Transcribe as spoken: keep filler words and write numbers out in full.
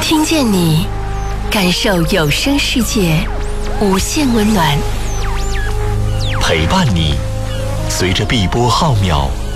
听见你，感受有声世界无限温暖， 陪伴你，随着碧波浩渺